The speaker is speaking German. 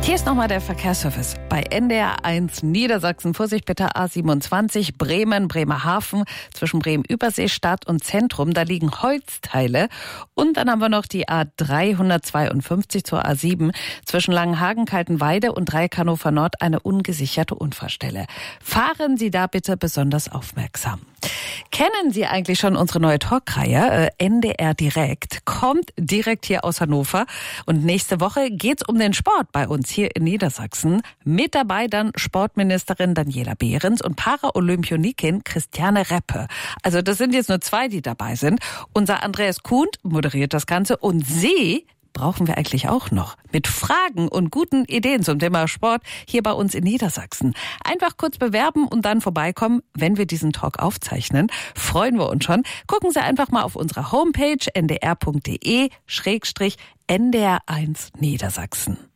Hier ist nochmal der Verkehrsservice bei NDR 1 Niedersachsen. Vorsicht bitte A27 Bremen, Bremerhaven zwischen Bremen-Übersee, Stadt und Zentrum. Da liegen Holzteile. Und dann haben wir noch die A352 zur A7 zwischen Langenhagen, Kaltenweide und Dreieck Hannover Nord eine ungesicherte Unfallstelle. Fahren Sie da bitte besonders aufmerksam. Kennen Sie eigentlich schon unsere neue Talkreihe NDR Direkt? Kommt direkt hier aus Hannover. Und nächste Woche geht's um den Sport bei uns hier in Niedersachsen. Mit dabei dann Sportministerin Daniela Behrens und Paraolympionikin Christiane Reppe. Also das sind jetzt nur zwei, die dabei sind. Unser Andreas Kuhn moderiert das Ganze und Sie brauchen wir eigentlich auch noch. Mit Fragen und guten Ideen zum Thema Sport hier bei uns in Niedersachsen. Einfach kurz bewerben und dann vorbeikommen, wenn wir diesen Talk aufzeichnen. Freuen wir uns schon. Gucken Sie einfach mal auf unserer Homepage ndr.de/NDR1 Niedersachsen.